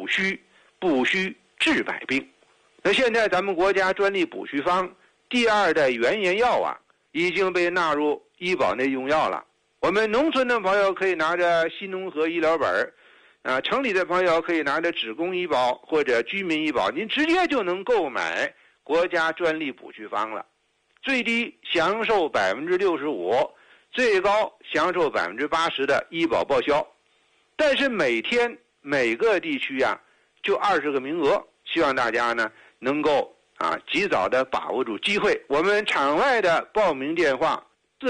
虚，不虚治百病。那现在咱们国家专利补虚方第2代原研药啊，已经被纳入医保内用药了。我们农村的朋友可以拿着新农合医疗本，城里的朋友可以拿着职工医保或者居民医保，您直接就能购买国家专利补虚方了。最低享受65%，最高享受80%的医保报销。但是每天每个地区啊，就20个名额，希望大家呢能够及早的把握住机会。我们场外的报名电话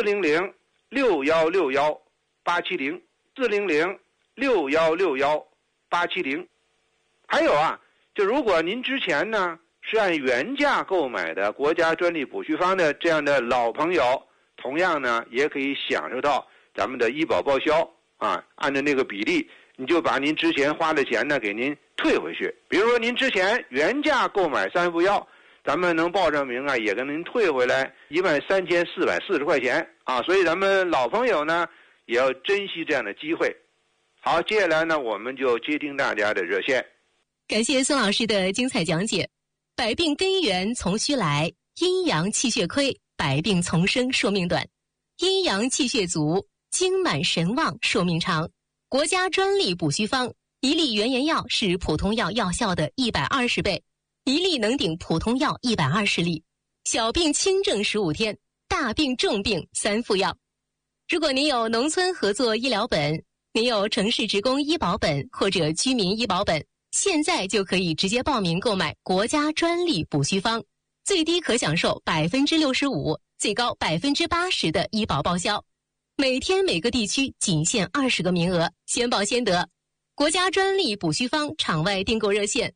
400-6161-870，400-6161-870。还有就如果您之前呢是按原价购买的国家专利补虚方的这样的老朋友，同样呢也可以享受到咱们的医保报销按照那个比例，你就把您之前花的钱呢给您退回去。比如说您之前原价购买3副药，咱们能报上名也跟您退回来13440块钱所以咱们老朋友呢也要珍惜这样的机会。好，接下来呢我们就接听大家的热线。 感谢孙老师的精彩讲解。百病根源从虚来，阴阳气血亏，百病丛生，寿命短；阴阳气血足，精满神旺，寿命长。国家专利补虚方一粒原研药是普通药药效的120倍，一粒能顶普通药120粒。小病轻症15天，大病重病3副药。如果您有农村合作医疗本，您有城市职工医保本或者居民医保本，现在就可以直接报名购买国家专利补虚方，最低可享受65%，最高80%的医保报销。每天每个地区仅限20个名额，先报先得。国家专利补虚方场外订购热线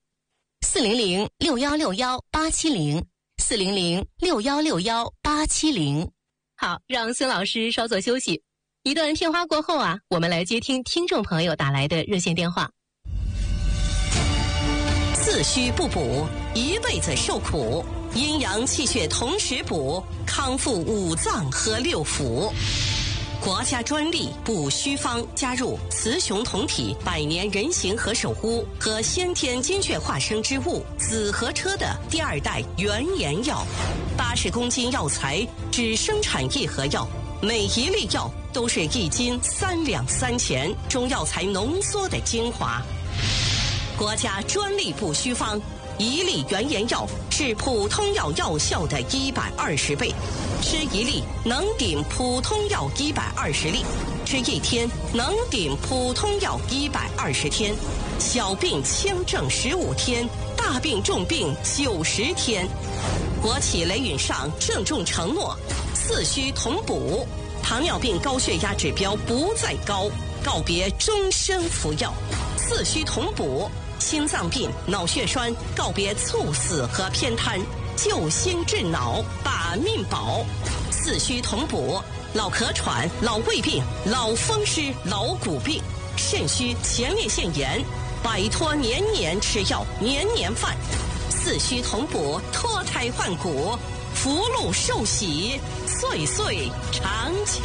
400-6161-870，400-6161-870。好，让孙老师稍作休息。一段片花过后我们来接听听众朋友打来的热线电话。 四虚不补，一辈子受苦；阴阳气血同时补，康复5脏和6腑。国家专利补虚方加入雌雄同体百年人形和守护和先天精血化生之物紫河车的第2代原研药，80公斤药材只生产1盒药，每一粒药都是1斤3两3钱，中药材浓缩的精华。国家专利补虚方一粒原研药是普通药药效的120倍，吃一粒能顶普通药120粒，吃1天能顶普通药120天，小病轻症15天，大病重病90天。国企雷允上郑重承诺，四虚同补，糖尿病高血压指标不再高，告别终身服药。四虚同补，心脏病、脑血栓告别猝死和偏瘫，救心治脑，把命保。四虚同补，老咳喘、老胃病、老风湿、老骨病，肾虚、前列腺炎，摆脱年年吃药、年年犯。四虚同补，脱胎换骨，福禄寿喜，岁岁常青。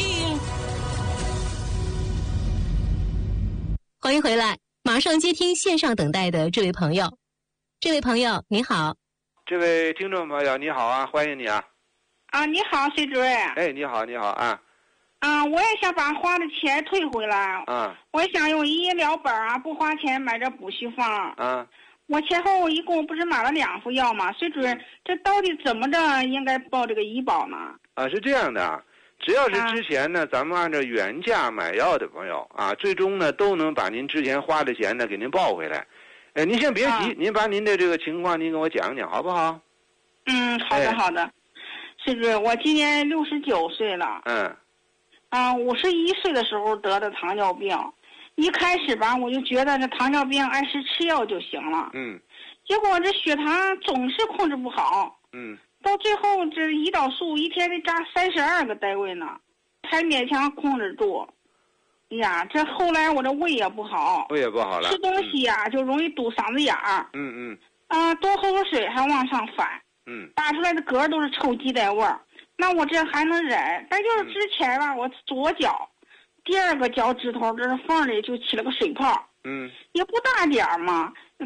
欢迎回来，马上接听线上等待的这位朋友。这位朋友你好。 这位听众朋友你好啊，欢迎你啊。 你好，崔主任。 哎，你好，你好啊。 我也想把花的钱退回来。我也想用医疗本不花钱买这补虚方。我前后一共不是买了2副药吗？崔主任，这到底怎么着应该报这个医保呢？ 是这样的啊，只要是之前呢，咱们按照原价买药的朋友最终呢都能把您之前花的钱呢给您报回来。您先别急，您把您的这个情况您跟我讲讲好不好？ 好的好的。崔主任，我今年69岁了。51岁的时候得的糖尿病。一开始我就觉得这糖尿病按时吃药就行了。结果这血糖总是控制不好。到最后这胰岛素一天得扎32个单位呢，才勉强控制住。这后来我这胃也不好， 胃也不好了， 吃东西就容易堵嗓子眼儿。多喝口水还往上反。打出来的嗝都是臭鸡蛋味儿。那我这还能忍，但就是之前我左脚第2个脚趾头这缝里就起了个水泡。也不大点儿嘛。